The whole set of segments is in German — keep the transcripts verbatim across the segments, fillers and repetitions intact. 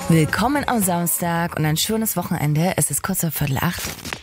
Willkommen am Samstag und ein schönes Wochenende. Es ist kurz vor Viertel acht.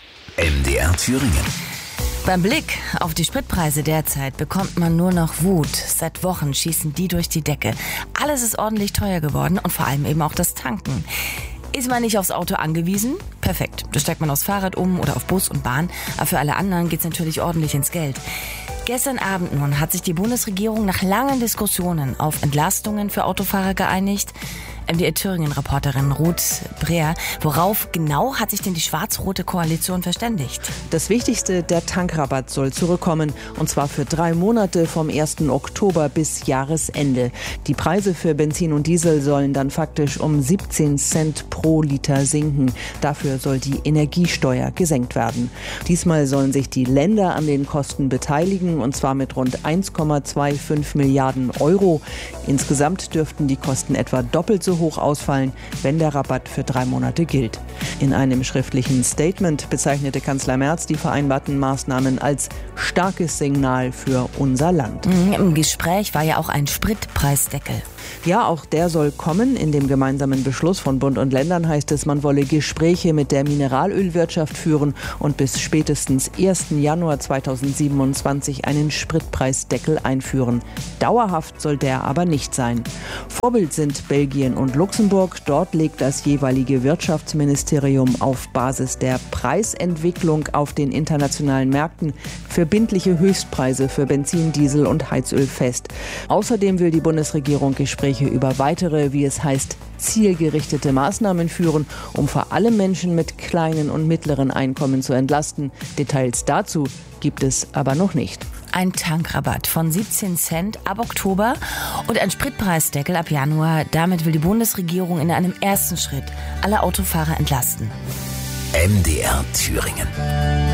M D R Thüringen. Beim Blick auf die Spritpreise derzeit bekommt man nur noch Wut. Seit Wochen schießen die durch die Decke. Alles ist ordentlich teuer geworden und vor allem eben auch das Tanken. Ist man nicht aufs Auto angewiesen? Perfekt. Da steigt man aufs Fahrrad um oder auf Bus und Bahn. Aber für alle anderen geht's natürlich ordentlich ins Geld. Gestern Abend nun hat sich die Bundesregierung nach langen Diskussionen auf Entlastungen für Autofahrer geeinigt. M D R Thüringen-Reporterin Ruth Breer. Worauf genau hat sich denn die schwarz-rote Koalition verständigt? Das Wichtigste, der Tankrabatt soll zurückkommen. Und zwar für drei Monate vom ersten Oktober bis Jahresende. Die Preise für Benzin und Diesel sollen dann faktisch um siebzehn Cent pro Liter sinken. Dafür soll die Energiesteuer gesenkt werden. Diesmal sollen sich die Länder an den Kosten beteiligen. Und zwar mit rund eins Komma fünfundzwanzig Milliarden Euro. Insgesamt dürften die Kosten etwa doppelt so hoch ausfallen, wenn der Rabatt für drei Monate gilt. In einem schriftlichen Statement bezeichnete Kanzler Merz die vereinbarten Maßnahmen als starkes Signal für unser Land. Im Gespräch war ja auch ein Spritpreisdeckel. Ja, auch der soll kommen. In dem gemeinsamen Beschluss von Bund und Ländern heißt es, man wolle Gespräche mit der Mineralölwirtschaft führen und bis spätestens ersten Januar zweitausendsiebenundzwanzig einen Spritpreisdeckel einführen. Dauerhaft soll der aber nicht sein. Vorbild sind Belgien und Luxemburg. Dort legt das jeweilige Wirtschaftsministerium auf Basis der Preisentwicklung auf den internationalen Märkten verbindliche Höchstpreise für Benzin, Diesel und Heizöl fest. Außerdem will die Bundesregierung Gespräche über weitere, wie es heißt, zielgerichtete Maßnahmen führen, um vor allem Menschen mit kleinen und mittleren Einkommen zu entlasten. Details dazu gibt es aber noch nicht. Ein Tankrabatt von siebzehn Cent ab Oktober und ein Spritpreisdeckel ab Januar. Damit will die Bundesregierung in einem ersten Schritt alle Autofahrer entlasten. M D R Thüringen.